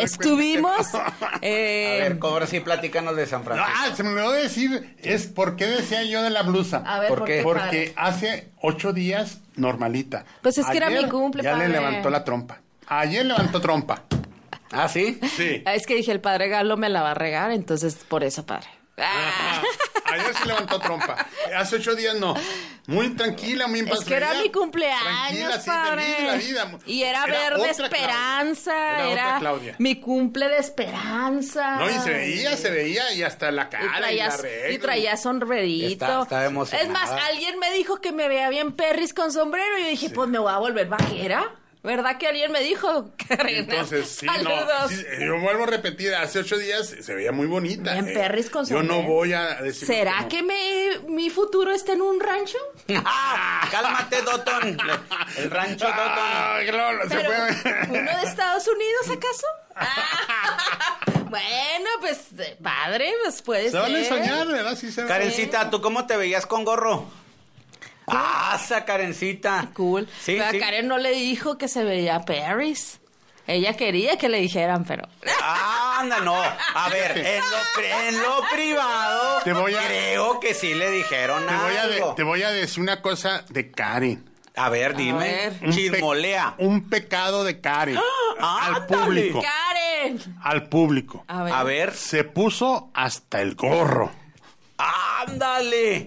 estuvimos... A ver, ahora sí, platícanos de San Francisco. Se me olvidó decir, ¿por qué decía yo de la blusa? A ver, ¿Por qué? Porque hace 8 días normalita. Pues es que era Ayer mi cumple, ya padre. le levantó la trompa. Ayer levantó trompa. ¿Ah, sí? Sí. Es que dije, el padre Galo me la va a regar, entonces por eso, padre. Ayer se levantó trompa. Hace 8 días no. Muy tranquila, muy en paz. Es que era mi cumpleaños, Tranquila, sí, padre. feliz de la vida. Y era verde otra esperanza. Claudia. Era otra Era Claudia. mi cumple de esperanza. No, y se veía, y hasta la cara, y la regla. Y traía sombrerito. Está emocionada. Es más, alguien me dijo que me veía bien perris con sombrero. Y yo dije, pues me voy a volver vaquera. ¿Verdad que alguien me dijo? Entonces, sí, Saludos. no. Sí, yo vuelvo a repetir, hace 8 días se veía muy bonita. Bien perris con Yo sombrero. no voy a decir. ¿Será que mi futuro está en un rancho? Cálmate, Dotón. El rancho Dotón. Claro, se ¿Pero puede. uno de Estados Unidos, acaso? Bueno, pues, padre, pues puede Se ser. vale soñar, ¿verdad? Sí, se Karencita, ¿tú cómo te veías con gorro? ¡Asa, Karencita! Cool. Sí, Pero a sí. Karen no le dijo que se veía Paris. Ella quería que le dijeran, pero... Anda, no. A ver, en lo privado, creo que sí le dijeron algo. Te voy a decir una cosa de Karen. A ver, dime. Chismolea. Un pecado de Karen. Al ándale. público. ¡Karen! Al público. A ver. Se puso hasta el gorro. ¡Ándale!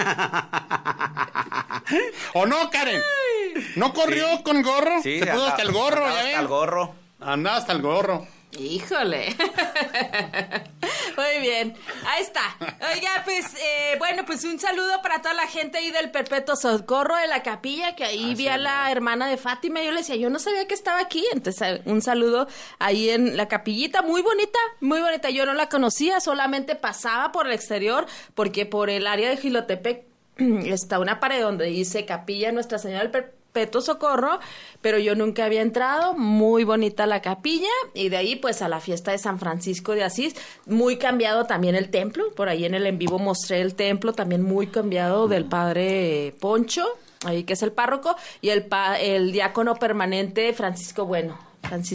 ¿O no, Karen? ¿No corrió con gorro? Sí, se puso hasta el gorro, andaba ya hasta ven. el gorro. Andaba hasta el gorro. Híjole. Muy bien. Ahí está. Oiga, pues, bueno, pues un saludo para toda la gente ahí del Perpetuo Socorro de la capilla, que ahí vi a la hermana de Fátima. Yo le decía, yo no sabía que estaba aquí. Entonces, un saludo ahí en la capillita. Muy bonita, muy bonita. Yo no la conocía, solamente pasaba por el exterior, porque por el área de Jilotepec está una pared donde dice Capilla Nuestra Señora del Perpetuo Socorro, pero yo nunca había entrado. Muy bonita la capilla, y de ahí pues a la fiesta de San Francisco de Asís. Muy cambiado también el templo, por ahí en el en vivo mostré el templo, también muy cambiado, del padre Poncho, ahí que es el párroco, y el diácono permanente Francisco Bueno.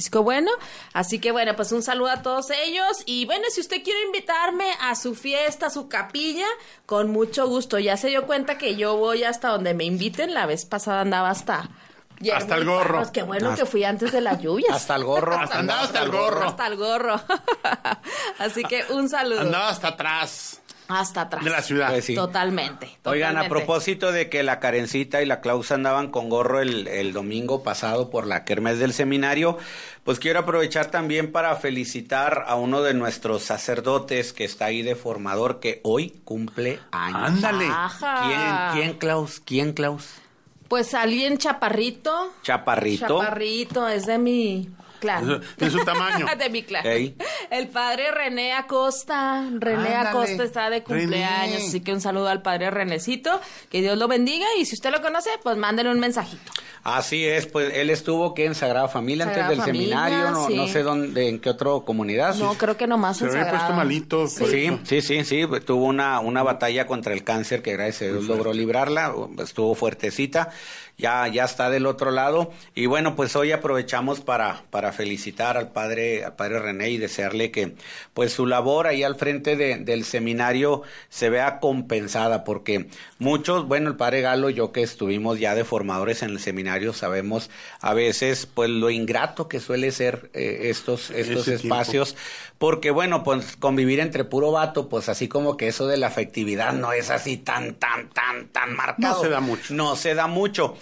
Así que bueno, pues un saludo a todos ellos. Y bueno, si usted quiere invitarme a su fiesta, a su capilla, con mucho gusto. Ya se dio cuenta que yo voy hasta donde me inviten. La vez pasada andaba hasta el gorro. Pues qué bueno que fui antes de las lluvias. Hasta el gorro. Andaba hasta el gorro. Hasta el gorro. Así que un saludo. Andaba hasta atrás. Hasta atrás. De la ciudad. Pues sí. Totalmente. Oigan, a propósito de que la Karencita y la Klaus andaban con gorro el domingo pasado por la kermés del seminario, pues quiero aprovechar también para felicitar a uno de nuestros sacerdotes que está ahí de formador, que hoy cumple años. Ándale. Ajá. ¿Quién, Klaus? ¿Quién, Klaus? Pues alguien chaparrito. Chaparrito, es de mi clan. De su tamaño. De mi clan. Ey. El padre René Acosta. Ándale. Acosta está de cumpleaños. René. Así que un saludo al padre Renecito. Que Dios lo bendiga. Y si usted lo conoce, pues mándele un mensajito. Así es, pues él estuvo que en Sagrada Familia Sagrada antes del Familia, seminario, sí. no sé dónde, en qué otra comunidad. No, creo que nomás Se en había Sagrada. puesto malito. Sí, pues, tuvo una batalla contra el cáncer que gracias a Dios logró librarla, estuvo fuertecita, ya está del otro lado, y bueno, pues hoy aprovechamos para felicitar al padre René y desearle que pues su labor ahí al frente del seminario se vea compensada, porque muchos, bueno, el padre Galo y yo que estuvimos ya de formadores en el seminario sabemos a veces pues lo ingrato que suele ser estos espacios, porque bueno, pues convivir entre puro vato, pues así como que eso de la afectividad no es así tan marcado. No se da mucho.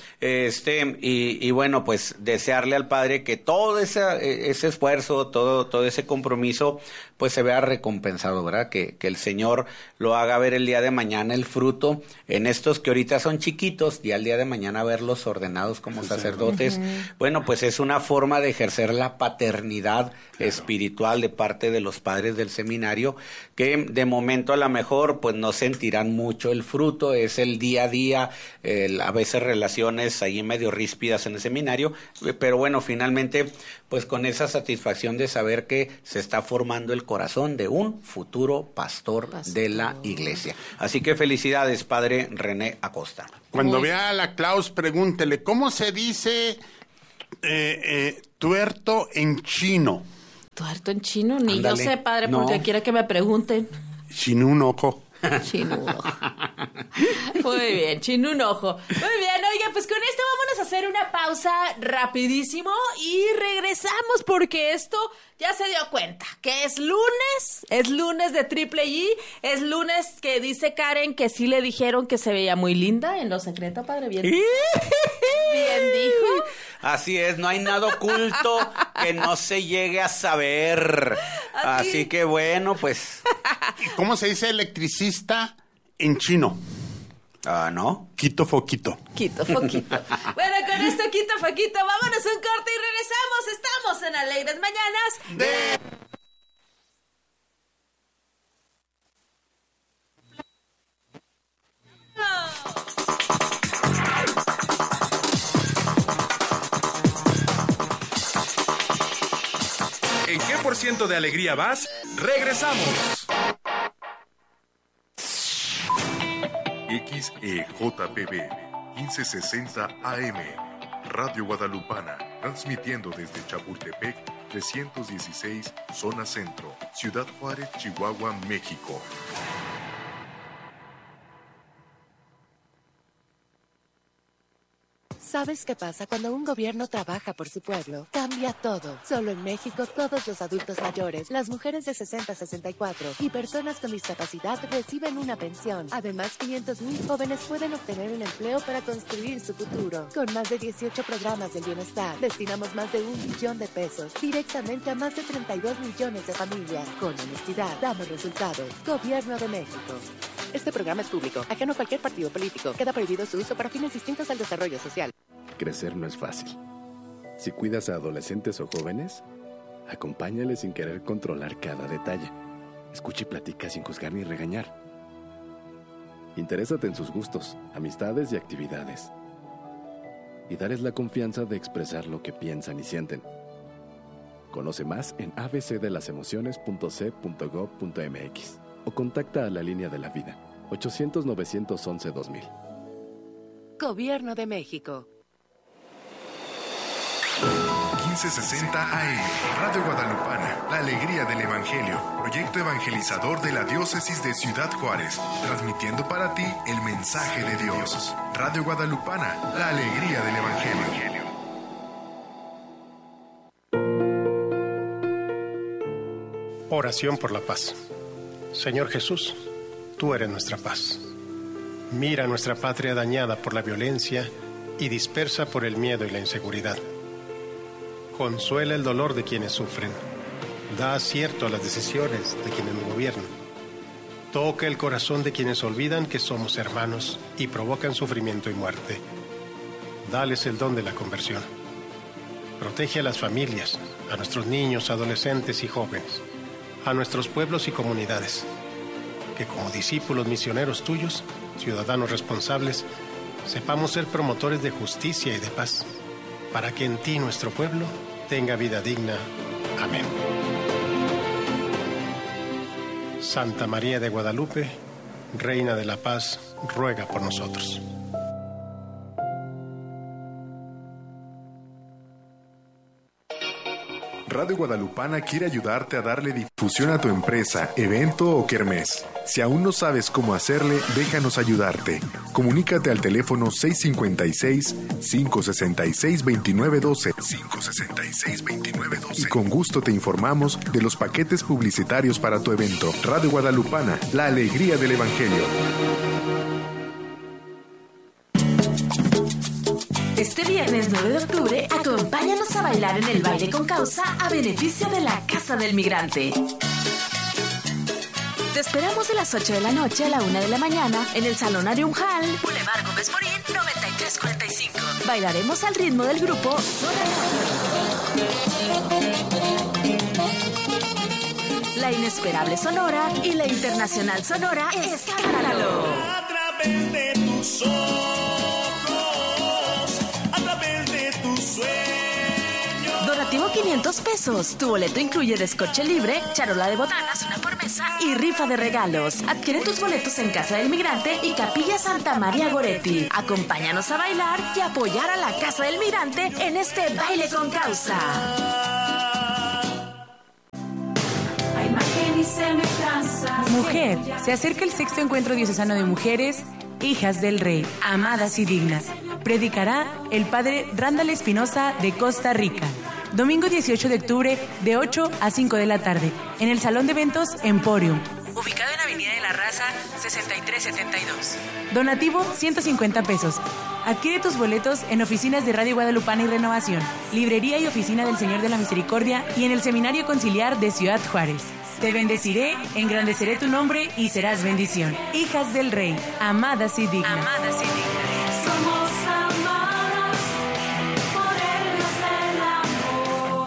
Y bueno, pues desearle al padre que todo ese esfuerzo, todo ese compromiso, pues se vea recompensado, ¿verdad? Que el Señor lo haga ver el día de mañana el fruto en estos que ahorita son chiquitos, y al día de mañana verlos ordenados como sacerdotes. Bueno, pues es una forma de ejercer la paternidad espiritual de parte de los padres del seminario, que de momento a lo mejor pues no sentirán mucho el fruto, es el día a día, a veces relaciones ahí medio ríspidas en el seminario, pero bueno, finalmente pues con esa satisfacción de saber que se está formando el corazón de un futuro pastor de la iglesia. Así que felicidades, padre René Acosta. Cuando vea a la Klaus, pregúntele, ¿cómo se dice tuerto en chino? Tuerto en chino, ni Ándale. yo sé, padre, No. porque quiera que me pregunten. Chinunoco. Chino un ojo. Muy bien, chino un ojo. Muy bien, oiga, pues con esto vámonos a hacer una pausa rapidísimo y regresamos porque esto ya se dio cuenta que es lunes de Triple G, es lunes que dice Karen que sí le dijeron que se veía muy linda en Lo Secreto, padre, bien. Bien dijo. Así es, no hay nada oculto que no se llegue a saber. Así que bueno, pues... ¿Cómo se dice electricista en chino? ¿No? Quito foquito. Quito foquito. Bueno, con esto quito foquito, vámonos un corte y regresamos. Estamos en Alegres Mañanas ¿En qué % de alegría vas? ¡Regresamos! XEJPB 1560 AM Radio Guadalupana, transmitiendo desde Chapultepec 316, zona centro, Ciudad Juárez, Chihuahua, México. ¿Sabes qué pasa cuando un gobierno trabaja por su pueblo? Cambia todo. Solo en México, todos los adultos mayores, las mujeres de 60 a 64 y personas con discapacidad reciben una pensión. Además, 500,000 jóvenes pueden obtener un empleo para construir su futuro. Con más de 18 programas del bienestar, destinamos más de 1 billón de pesos directamente a más de 32 millones de familias. Con honestidad, damos resultados. Gobierno de México. Este programa es público, ajeno a cualquier partido político. Queda prohibido su uso para fines distintos al desarrollo social. Crecer no es fácil. Si cuidas a adolescentes o jóvenes, acompáñales sin querer controlar cada detalle. Escucha y platica sin juzgar ni regañar. Interésate en sus gustos, amistades y actividades. Y darles la confianza de expresar lo que piensan y sienten. Conoce más en abcdelasemociones.c.gov.mx o contacta a la Línea de la Vida, 800-911-2000. Gobierno de México. 1560 AM Radio Guadalupana, la alegría del Evangelio, proyecto evangelizador de la diócesis de Ciudad Juárez, transmitiendo para ti el mensaje de Dios. Radio Guadalupana, la alegría del Evangelio. Oración por la paz. Señor Jesús, tú eres nuestra paz. Mira nuestra patria dañada por la violencia y dispersa por el miedo y la inseguridad. Consuela el dolor de quienes sufren. Da acierto a las decisiones de quienes nos gobiernan. Toca el corazón de quienes olvidan que somos hermanos y provocan sufrimiento y muerte. Dales el don de la conversión. Protege a las familias, a nuestros niños, adolescentes y jóvenes, a nuestros pueblos y comunidades, que como discípulos misioneros tuyos, ciudadanos responsables, sepamos ser promotores de justicia y de paz, para que en ti nuestro pueblo tenga vida digna. Amén. Santa María de Guadalupe, Reina de la Paz, ruega por nosotros. Radio Guadalupana quiere ayudarte a darle difusión a tu empresa, evento o kermés. Si aún no sabes cómo hacerle, déjanos ayudarte. Comunícate al teléfono 656-566-2912. 566-2912. Y con gusto te informamos de los paquetes publicitarios para tu evento. Radio Guadalupana, la alegría del Evangelio. Este viernes 9 de octubre, acompáñanos a bailar en el Baile con Causa a beneficio de la Casa del Migrante. Te esperamos de las 8 de la noche a la 1 de la mañana en el Salón Ariunjal, Boulevard Gómez Morín, 9345. Bailaremos al ritmo del grupo La Inesperable Sonora y la Internacional Sonora Escándalo. A través de tus ojos, a través de tus sueños. Donativo 500 pesos. Tu boleto incluye descorche libre, charola de botanas, una por mesa y rifa de regalos. Adquiere tus boletos en Casa del Migrante y Capilla Santa María Goretti. Acompáñanos a bailar y apoyar a la Casa del Migrante en este Baile con Causa. Mujer, se acerca el sexto encuentro diocesano de mujeres, hijas del Rey, amadas y dignas. Predicará el padre Randall Espinosa de Costa Rica. Domingo 18 de octubre de 8 a 5 de la tarde, en el Salón de Eventos Emporium, ubicado en Avenida de la Raza 6372. Donativo 150 pesos. Adquiere tus boletos en oficinas de Radio Guadalupana y Renovación, librería y oficina del Señor de la Misericordia y en el Seminario Conciliar de Ciudad Juárez. Te bendeciré, engrandeceré tu nombre y serás bendición. Hijas del Rey, amadas y dignas. Amadas y dignas. Somos amadas por el Dios del amor.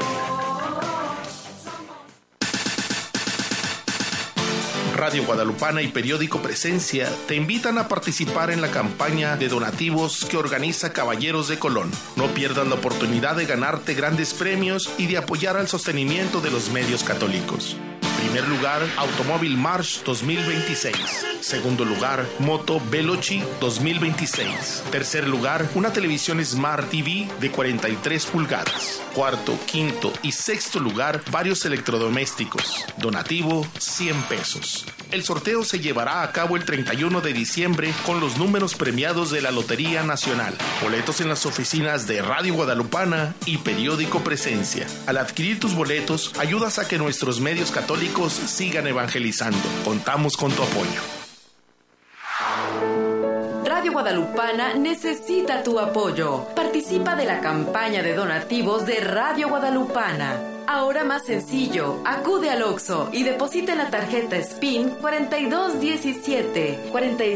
Radio Guadalupana y Periódico Presencia te invitan a participar en la campaña de donativos que organiza Caballeros de Colón. No pierdas la oportunidad de ganarte grandes premios y de apoyar al sostenimiento de los medios católicos. Primer lugar, Automóvil March 2026. Segundo lugar, Moto Veloci 2026. Tercer lugar, una televisión Smart TV de 43 pulgadas. Cuarto, quinto y sexto lugar, varios electrodomésticos. Donativo, 100 pesos. El sorteo se llevará a cabo el 31 de diciembre con los números premiados de la Lotería Nacional. Boletos en las oficinas de Radio Guadalupana y Periódico Presencia. Al adquirir tus boletos, ayudas a que nuestros medios católicos sigan evangelizando. Contamos con tu apoyo. Radio Guadalupana necesita tu apoyo. Participa de la campaña de donativos de Radio Guadalupana. Ahora más sencillo, acude al Oxxo y deposita en la tarjeta SPIN 4217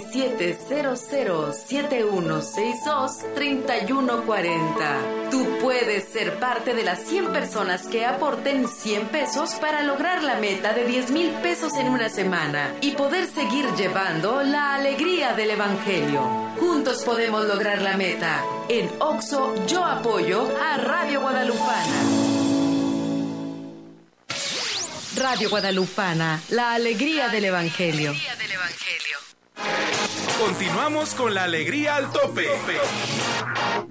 4700 7162 3140. Tú puedes ser parte de las 100 personas que aporten 100 pesos para lograr la meta de 10,000 pesos en una semana y poder seguir llevando la alegría del Evangelio. Juntos podemos lograr la meta. En Oxxo yo apoyo a Radio Guadalupana. Radio Guadalupana, la alegría del Evangelio. Continuamos con la alegría al tope.